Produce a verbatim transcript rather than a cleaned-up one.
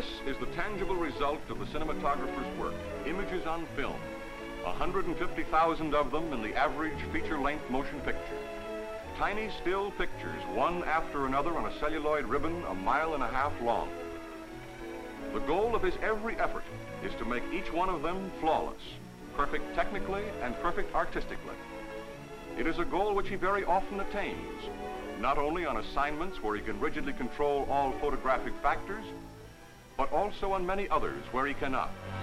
This is the tangible result of the cinematographer's work, images on film, one hundred fifty thousand of them in the average feature-length motion picture. Tiny still pictures, one after another on a celluloid ribbon a mile and a half long. The goal of his every effort is to make each one of them flawless, perfect technically and perfect artistically. It is a goal which he very often attains, not only on assignments where he can rigidly control all photographic factors, but also on many others where he cannot.